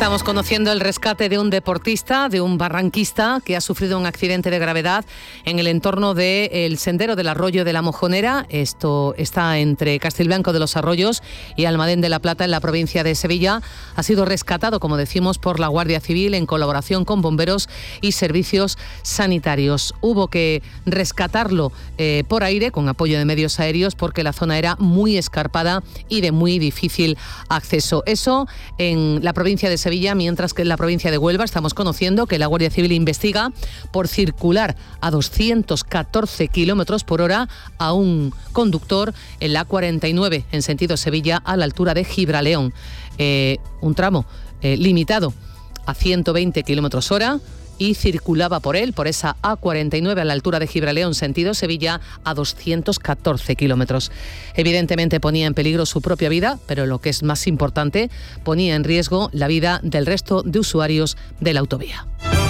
Estamos conociendo el rescate de un deportista, de un barranquista que ha sufrido un accidente de gravedad en el entorno del sendero del Arroyo de la Mojonera. Esto está entre Castilblanco de los Arroyos y Almadén de la Plata, en la provincia de Sevilla. Ha sido rescatado, como decimos, por la Guardia Civil en colaboración con bomberos y servicios sanitarios. Hubo que rescatarlo por aire, con apoyo de medios aéreos, porque la zona era muy escarpada y de muy difícil acceso. Eso en la provincia de Sevilla, mientras que en la provincia de Huelva estamos conociendo que la Guardia Civil investiga por circular a 214 kilómetros por hora a un conductor en la A49 en sentido Sevilla, a la altura de Gibraleón. Un tramo limitado a 120 kilómetros hora, y circulaba por esa A49 a la altura de Gibraleón, sentido Sevilla, a 214 kilómetros. Evidentemente ponía en peligro su propia vida, pero lo que es más importante, ponía en riesgo la vida del resto de usuarios de la autovía.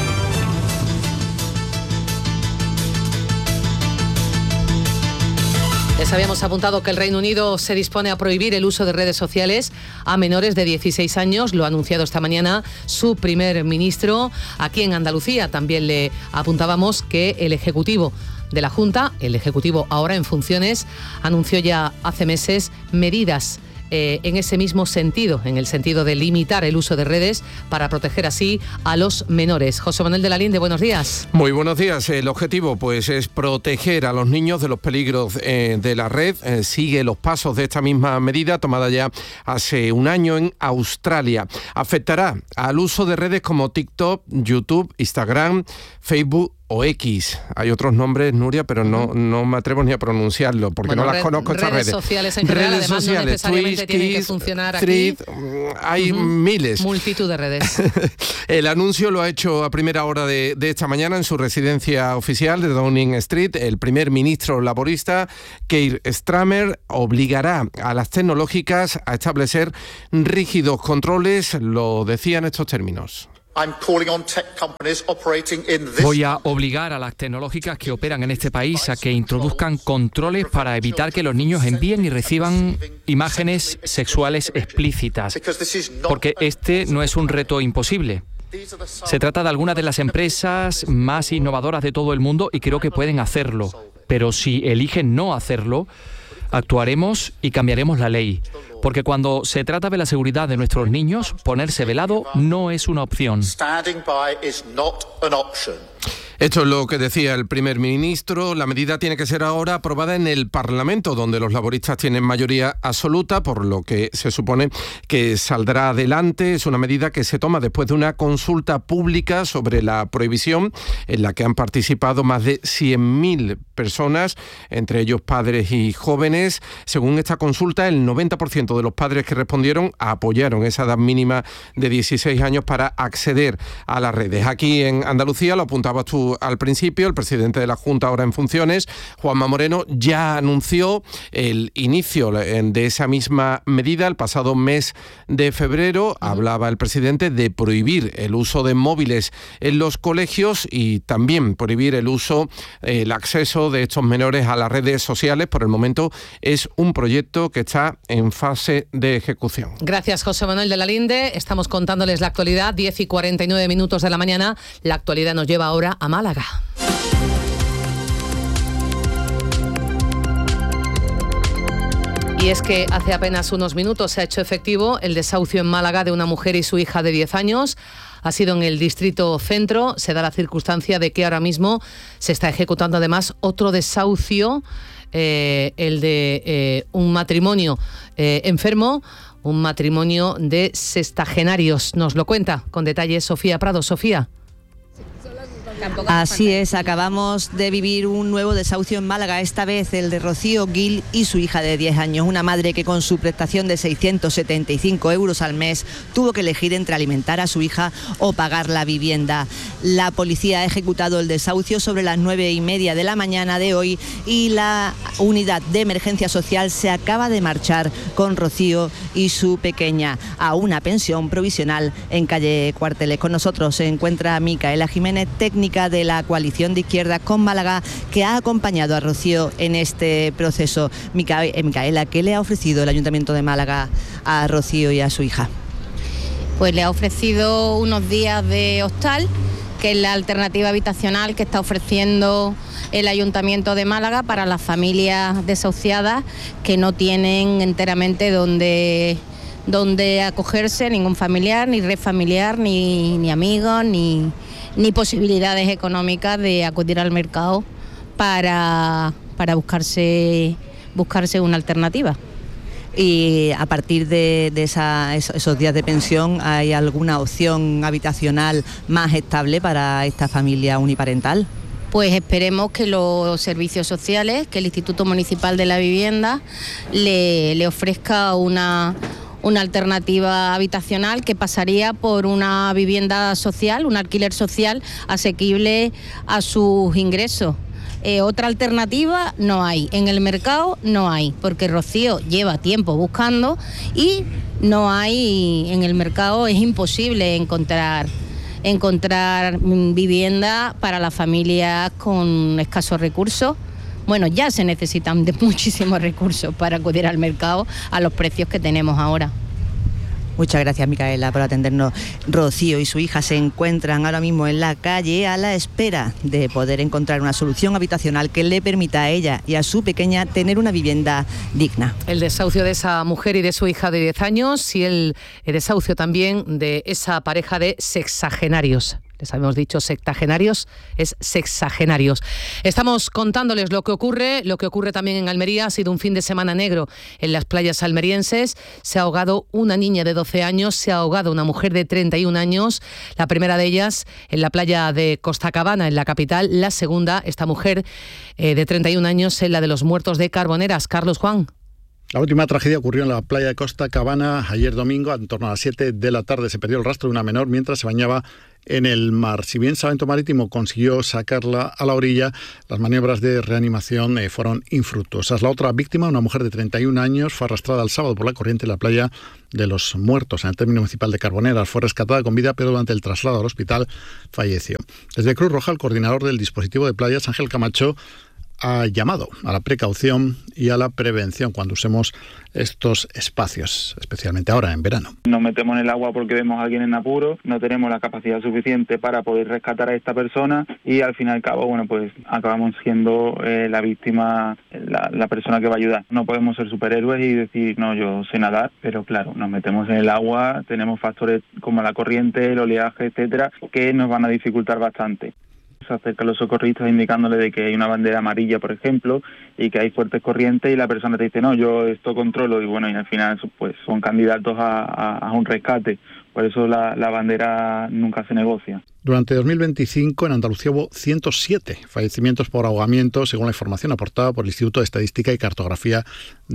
Les habíamos apuntado que el Reino Unido se dispone a prohibir el uso de redes sociales a menores de 16 años. Lo ha anunciado esta mañana su primer ministro. Aquí en Andalucía también le apuntábamos que el Ejecutivo de la Junta, el Ejecutivo ahora en funciones, anunció ya hace meses medidas en ese mismo sentido, en el sentido de limitar el uso de redes para proteger así a los menores. José Manuel de la Linde, buenos días. Muy buenos días. El objetivo es proteger a los niños de los peligros de la red. Sigue los pasos de esta misma medida tomada ya hace un año en Australia. Afectará al uso de redes como TikTok, YouTube, Instagram, Facebook o X. Hay otros nombres, Nuria, pero no me atrevo ni a pronunciarlo porque no las conozco estas redes. Redes sociales en general, redes además sociales, no necesariamente Twitch, tienen que Kids, funcionar Thread, aquí. Hay miles. Multitud de redes. El anuncio lo ha hecho a primera hora de esta mañana en su residencia oficial de Downing Street. El primer ministro laborista, Keir Starmer, obligará a las tecnológicas a establecer rígidos controles. Lo decía en estos términos. Voy a obligar a las tecnológicas que operan en este país a que introduzcan controles para evitar que los niños envíen y reciban imágenes sexuales explícitas, porque este no es un reto imposible. Se trata de algunas de las empresas más innovadoras de todo el mundo y creo que pueden hacerlo, pero si eligen no hacerlo, actuaremos y cambiaremos la ley, porque cuando se trata de la seguridad de nuestros niños, ponerse de lado no es una opción. Esto es lo que decía el primer ministro. La medida tiene que ser ahora aprobada en el Parlamento, donde los laboristas tienen mayoría absoluta, por lo que se supone que saldrá adelante. Es una medida que se toma después de una consulta pública sobre la prohibición, en la que han participado más de 100.000 personas, entre ellos padres y jóvenes. Según esta consulta, el 90% de los padres que respondieron apoyaron esa edad mínima de 16 años para acceder a las redes. Aquí en Andalucía, lo apuntabas tú al principio, el presidente de la Junta ahora en funciones, Juanma Moreno, ya anunció el inicio de esa misma medida el pasado mes de febrero. Hablaba el presidente de prohibir el uso de móviles en los colegios y también prohibir el uso, el acceso de estos menores a las redes sociales. Por el momento es un proyecto que está en fase de ejecución. Gracias, José Manuel de la Linde. Estamos contándoles la actualidad, 10:49 de la mañana. La actualidad nos lleva ahora a Málaga. Y es que hace apenas unos minutos se ha hecho efectivo el desahucio en Málaga de una mujer y su hija de 10 años. Ha sido en el distrito centro. Se da la circunstancia de que ahora mismo se está ejecutando además otro desahucio, el de un matrimonio enfermo, un matrimonio de sexagenarios. Nos lo cuenta con detalles Sofía Prado. Sofía. Así es, acabamos de vivir un nuevo desahucio en Málaga, esta vez el de Rocío Gil y su hija de 10 años, una madre que con su prestación de 675 euros al mes tuvo que elegir entre alimentar a su hija o pagar la vivienda. La policía ha ejecutado el desahucio sobre las 9:30 de la mañana de hoy y la unidad de emergencia social se acaba de marchar con Rocío y su pequeña a una pensión provisional en calle Cuarteles. Con nosotros se encuentra Micaela Jiménez, técnica de la coalición de izquierdas con Málaga, que ha acompañado a Rocío en este proceso. Micaela, ¿qué le ha ofrecido el Ayuntamiento de Málaga a Rocío y a su hija? Pues le ha ofrecido unos días de hostal, que es la alternativa habitacional que está ofreciendo el Ayuntamiento de Málaga para las familias desahuciadas que no tienen enteramente donde acogerse, ningún familiar, ni red familiar, ni amigos, ni posibilidades económicas de acudir al mercado para buscarse una alternativa. Y a partir de esos días de pensión, ¿hay alguna opción habitacional más estable para esta familia uniparental? Pues esperemos que los servicios sociales, que el Instituto Municipal de la Vivienda le ofrezca una alternativa habitacional que pasaría por una vivienda social, un alquiler social asequible a sus ingresos. Otra alternativa no hay, en el mercado no hay, porque Rocío lleva tiempo buscando y no hay, en el mercado es imposible encontrar vivienda para las familias con escasos recursos. Bueno, ya se necesitan de muchísimos recursos para acudir al mercado a los precios que tenemos ahora. Muchas gracias, Micaela, por atendernos. Rocío y su hija se encuentran ahora mismo en la calle a la espera de poder encontrar una solución habitacional que le permita a ella y a su pequeña tener una vivienda digna. El desahucio de esa mujer y de su hija de 10 años y el desahucio también de esa pareja de sexagenarios. Les habíamos dicho sectagenarios, es sexagenarios. Estamos contándoles lo que ocurre también en Almería. Ha sido un fin de semana negro en las playas almerienses. Se ha ahogado una niña de 12 años, se ha ahogado una mujer de 31 años. La primera de ellas en la playa de Costacabana, en la capital. La segunda, esta mujer de 31 años, en la de los Muertos de Carboneras. Carlos Juan. La última tragedia ocurrió en la playa de Costacabana ayer domingo, en torno a las 7 de la tarde. Se perdió el rastro de una menor mientras se bañaba en el mar. Si bien Salvamento Marítimo consiguió sacarla a la orilla, las maniobras de reanimación fueron infructuosas. La otra víctima, una mujer de 31 años, fue arrastrada el sábado por la corriente en la playa de los Muertos, en el término municipal de Carboneras. Fue rescatada con vida, pero durante el traslado al hospital falleció. Desde Cruz Roja, el coordinador del dispositivo de playas, Ángel Camacho, ha llamado a la precaución y a la prevención cuando usemos estos espacios, especialmente ahora en verano. Nos metemos en el agua porque vemos a alguien en apuro, no tenemos la capacidad suficiente para poder rescatar a esta persona y al fin y al cabo, pues acabamos siendo la víctima, la persona que va a ayudar. No podemos ser superhéroes y decir, no, yo sé nadar, pero claro, nos metemos en el agua, tenemos factores como la corriente, el oleaje, etcétera, que nos van a dificultar bastante. Se acercan los socorristas indicándole de que hay una bandera amarilla, por ejemplo, y que hay fuertes corrientes y la persona te dice, no, yo esto controlo y y al final pues son candidatos a un rescate. Por eso la bandera nunca se negocia. Durante 2025 en Andalucía hubo 107 fallecimientos por ahogamiento, según la información aportada por el Instituto de Estadística y Cartografía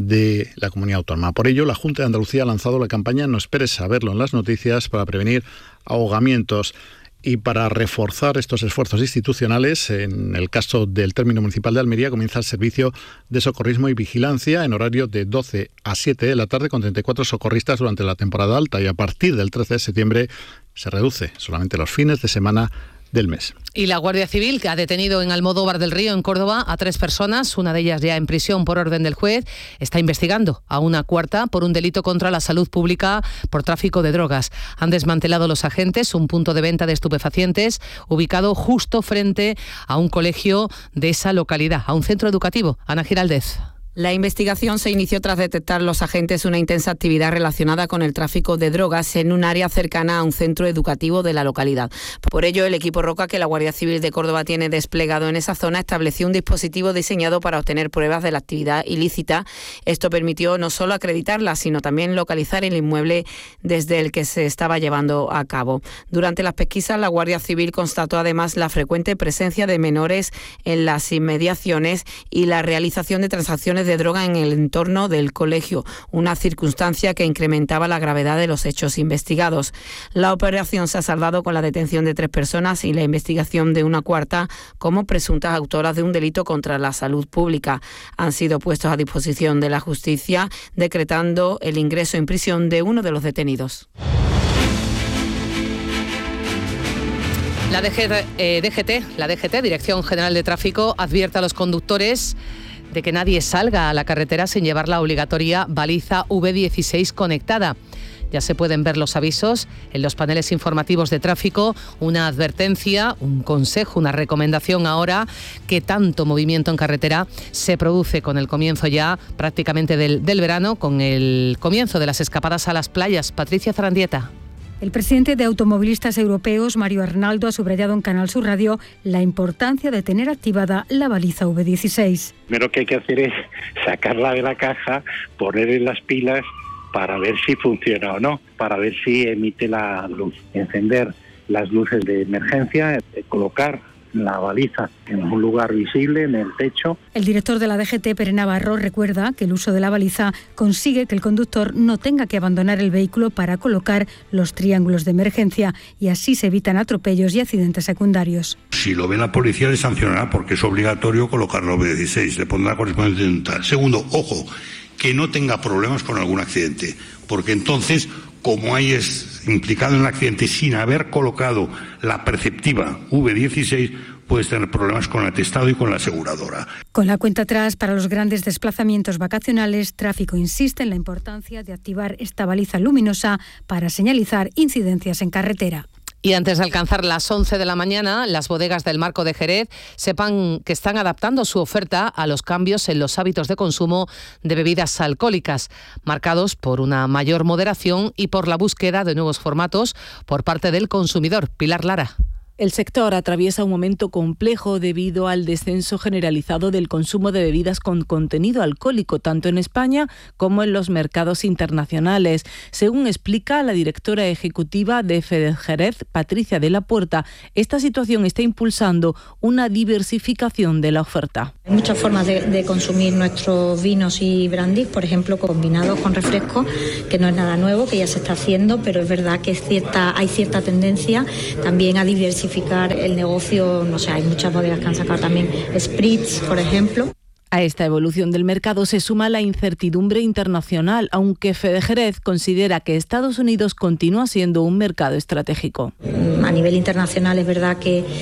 de la Comunidad Autónoma. Por ello, la Junta de Andalucía ha lanzado la campaña No esperes saberlo en las noticias para prevenir ahogamientos. Y para reforzar estos esfuerzos institucionales, en el caso del término municipal de Almería, comienza el servicio de socorrismo y vigilancia en horario de 12 a 7 de la tarde con 34 socorristas durante la temporada alta y a partir del 13 de septiembre se reduce solamente los fines de semana del mes. Y la Guardia Civil, que ha detenido en Almodóvar del Río, en Córdoba, a 3 personas, una de ellas ya en prisión por orden del juez, está investigando a una cuarta por un delito contra la salud pública por tráfico de drogas. Han desmantelado los agentes un punto de venta de estupefacientes ubicado justo frente a un colegio de esa localidad, a un centro educativo. Ana Giraldez. La investigación se inició tras detectar los agentes una intensa actividad relacionada con el tráfico de drogas en un área cercana a un centro educativo de la localidad. Por ello, el equipo Roca, que la Guardia Civil de Córdoba tiene desplegado en esa zona, estableció un dispositivo diseñado para obtener pruebas de la actividad ilícita. Esto permitió no solo acreditarla, sino también localizar el inmueble desde el que se estaba llevando a cabo. Durante las pesquisas, la Guardia Civil constató además la frecuente presencia de menores en las inmediaciones y la realización de transacciones de droga en el entorno del colegio, una circunstancia que incrementaba la gravedad de los hechos investigados. La operación se ha saldado con la detención de 3 personas y la investigación de una cuarta como presuntas autoras de un delito contra la salud pública. Han sido puestos a disposición de la justicia, decretando el ingreso en prisión de uno de los detenidos. La DGT, Dirección General de Tráfico, advierte a los conductores de que nadie salga a la carretera sin llevar la obligatoria baliza V16 conectada. Ya se pueden ver los avisos en los paneles informativos de tráfico, una advertencia, un consejo, una recomendación ahora que tanto movimiento en carretera se produce con el comienzo ya prácticamente del verano, con el comienzo de las escapadas a las playas. Patricia Zarandieta. El presidente de Automovilistas Europeos, Mario Arnaldo, ha subrayado en Canal Sur Radio la importancia de tener activada la baliza V16. Lo que hay que hacer es sacarla de la caja, ponerle las pilas para ver si funciona o no, para ver si emite la luz, encender las luces de emergencia, colocar la baliza en un lugar visible, en el techo. El director de la DGT, Pere Navarro, recuerda que el uso de la baliza consigue que el conductor no tenga que abandonar el vehículo para colocar los triángulos de emergencia y así se evitan atropellos y accidentes secundarios. Si lo ve la policía le sancionará porque es obligatorio colocar la V16, le pondrá correspondiente dental. Segundo, ojo, que no tenga problemas con algún accidente, porque entonces, como hay es implicado en el accidente sin haber colocado la perceptiva V16, puedes tener problemas con el atestado y con la aseguradora. Con la cuenta atrás para los grandes desplazamientos vacacionales, Tráfico insiste en la importancia de activar esta baliza luminosa para señalizar incidencias en carretera. Y antes de alcanzar las 11 de la mañana, las bodegas del Marco de Jerez sepan que están adaptando su oferta a los cambios en los hábitos de consumo de bebidas alcohólicas, marcados por una mayor moderación y por la búsqueda de nuevos formatos por parte del consumidor. Pilar Lara. El sector atraviesa un momento complejo debido al descenso generalizado del consumo de bebidas con contenido alcohólico, tanto en España como en los mercados internacionales. Según explica la directora ejecutiva de Fede Jerez, Patricia de la Puerta, esta situación está impulsando una diversificación de la oferta. Hay muchas formas de consumir nuestros vinos y brandy, por ejemplo, combinados con refrescos, que no es nada nuevo, que ya se está haciendo, pero es verdad que hay cierta tendencia también a diversificar el negocio. No sé, hay muchas bodegas que han sacado también spritz, por ejemplo. A esta evolución del mercado se suma la incertidumbre internacional, aunque Fede Jerez considera que Estados Unidos continúa siendo un mercado estratégico. A nivel internacional es verdad que